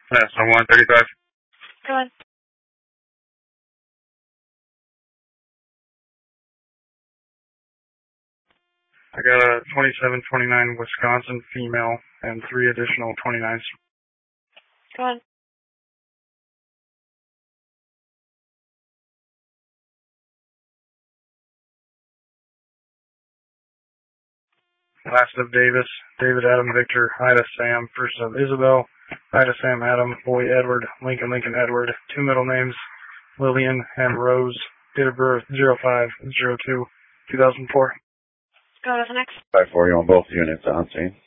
Yeah, so 135. Go on. I got a 2729 Wisconsin female and 3 additional 29s. Go on. Last of Davis, David Adam Victor, Ida Sam, first of Isabel, Ida Sam Adam, Boy Edward, Lincoln Lincoln Edward, 2 middle names, Lillian and Rose, date of birth 05/02/2004. Go on with the next. 5-4, you want both units on scene.